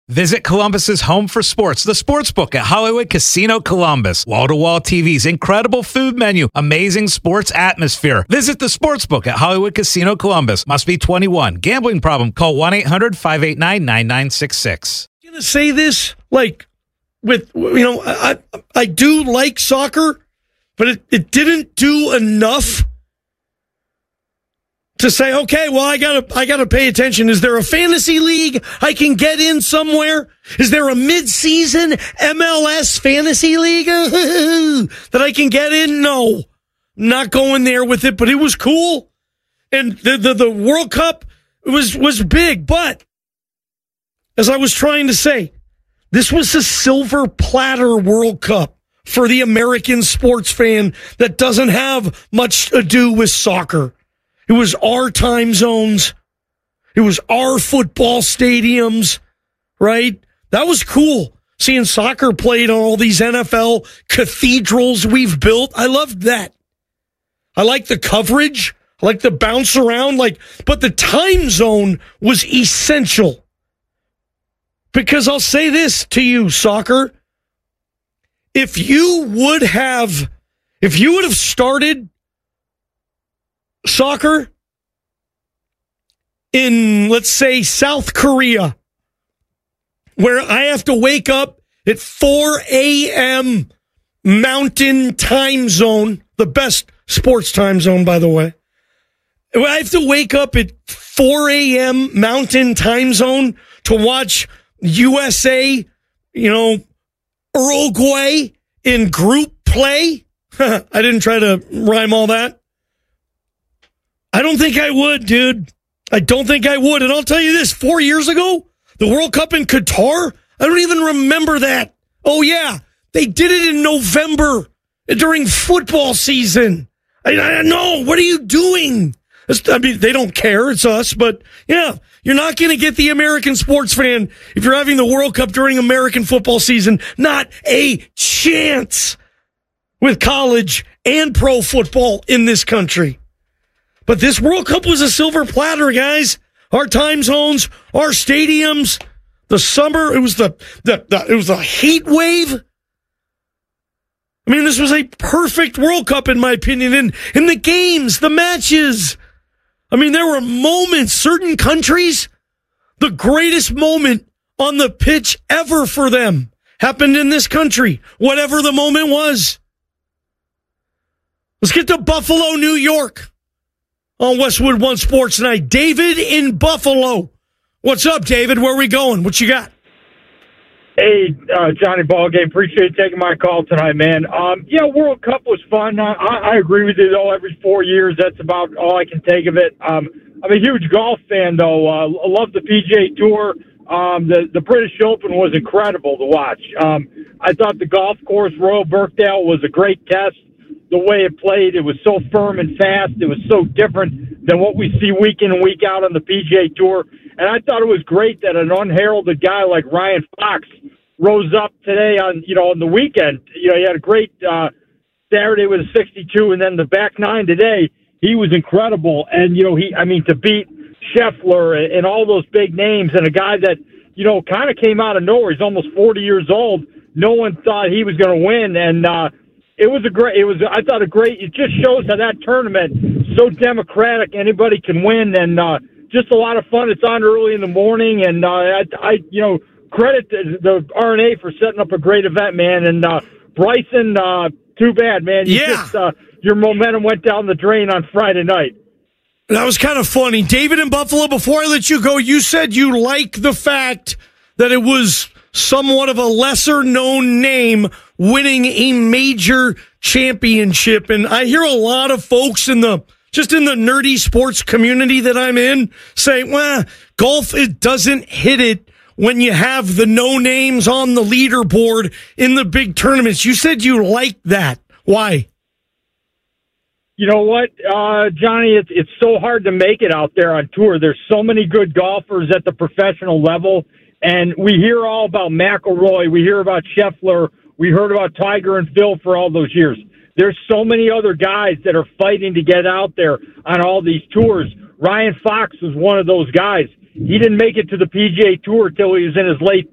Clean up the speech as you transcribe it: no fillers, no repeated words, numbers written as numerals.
Visit Columbus's home for sports, the Sportsbook at Hollywood Casino Columbus. Wall-to-wall TVs, incredible food menu, amazing sports atmosphere. Visit the Sportsbook at Hollywood Casino Columbus. Must be 21. Gambling problem? Call 1-800-589-9966. I'm going to say this, like, I do like soccer, but it didn't do enough to say, okay, well, I gotta pay attention. Is there a fantasy league I can get in somewhere? Is there a mid-season MLS fantasy league that I can get in? No, I'm not going there with it, but it was cool. And the World Cup was big, but as I was trying to say, this was a silver platter World Cup for the American sports fan that doesn't have much to do with soccer. It was our time zones. It was our football stadiums, right? That was cool. Seeing soccer played on all these NFL cathedrals we've built. I loved that. I like the coverage. I like the bounce around. But the time zone was essential. Because I'll say this to you, soccer. If you would have started soccer in, let's say, South Korea, where I have to wake up at 4 a.m. Mountain time zone, the best sports time zone, by the way. I have to wake up at 4 a.m. Mountain time zone to watch USA, Uruguay in group play. I didn't try to rhyme all that. I don't think I would, dude. I don't think I would. And I'll tell you this, 4 years ago, the World Cup in Qatar, I don't even remember that. Oh, yeah, they did it in November during football season. I know, what are you doing? I mean, they don't care, it's us, but yeah, you're not going to get the American sports fan if you're having the World Cup during American football season. Not a chance with college and pro football in this country. But this World Cup was a silver platter, guys. Our time zones, our stadiums, the summer, it was the heat wave. I mean, this was a perfect World Cup, in my opinion, in the games, the matches. I mean, there were moments, certain countries, the greatest moment on the pitch ever for them happened in this country, whatever the moment was. Let's get to Buffalo, New York. On Westwood One Sports Night. David in Buffalo. What's up, David? Where are we going? What you got? Hey, Johnny Ballgame. Appreciate you taking my call tonight, man. World Cup was fun. I agree with you, though. Every 4 years, that's about all I can take of it. I'm a huge golf fan, though. I love the PGA Tour. The British Open was incredible to watch. I thought the golf course, Royal Birkdale, was a great test. The way it played, it was so firm and fast. It was so different than what we see week in and week out on the PGA Tour. And I thought it was great that an unheralded guy like Ryan Fox rose up today on the weekend. He had a great Saturday with a 62, and then the back nine today, he was incredible. And, to beat Scheffler and all those big names, and a guy that, kind of came out of nowhere. He's almost 40 years old. No one thought he was going to win. And, it just shows how that tournament so democratic, anybody can win, and just a lot of fun. It's on early in the morning, and credit the RNA for setting up a great event, man. And Bryson, too bad, man. Your momentum went down the drain on Friday night. That was kind of funny. David in Buffalo, before I let you go, you said you like the fact that it was somewhat of a lesser-known name winning a major championship. And I hear a lot of folks in the nerdy sports community that I'm in say, well, golf, it doesn't hit it when you have the no names on the leaderboard in the big tournaments. You said you like that. Why? You know what, Johnny, it's so hard to make it out there on tour. There's so many good golfers at the professional level. And we hear all about McIlroy. We hear about Scheffler. We heard about Tiger and Phil for all those years. There's so many other guys that are fighting to get out there on all these tours. Ryan Fox was one of those guys. He didn't make it to the PGA Tour till he was in his late